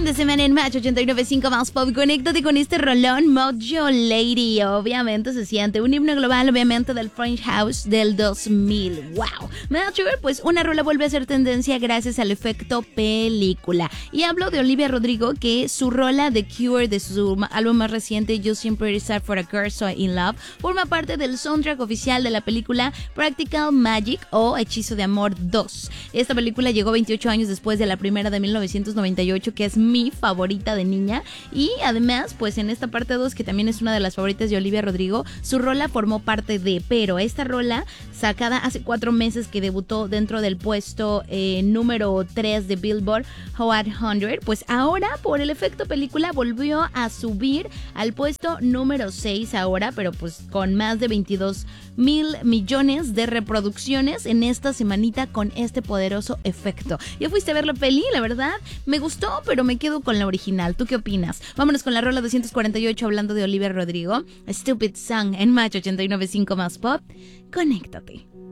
fin de semana en Match 89.5 más pop. Conéctate con este rolón Mojo Lady. Obviamente se siente un himno global, obviamente del French House del 2000. ¡Wow! Mature, pues una rola vuelve a ser tendencia gracias al efecto película. Y hablo de Olivia Rodrigo, que su rola The Cure de su álbum más reciente Just Simply Sad for a Girl So In Love forma parte del soundtrack oficial de la película Practical Magic o Hechizo de Amor 2. Esta película llegó 28 años después de la primera de 1998, que es mi favorita de niña, y además pues en esta parte 2, que también es una de las favoritas de Olivia Rodrigo, su rola formó parte de, pero esta rola sacada hace 4 meses que debutó dentro del puesto número 3 de Billboard Hot 100, pues ahora por el efecto película volvió a subir al puesto número 6 ahora, pero pues con más de 22,000 millones de reproducciones en esta semanita con este poderoso efecto. ¿Ya fuiste a ver la peli? La verdad me gustó, pero me quedo con la original. ¿Tú qué opinas? Vámonos con la rola 248 hablando de Olivia Rodrigo. Stupid Song en Match 89.5 más pop. Conéctate.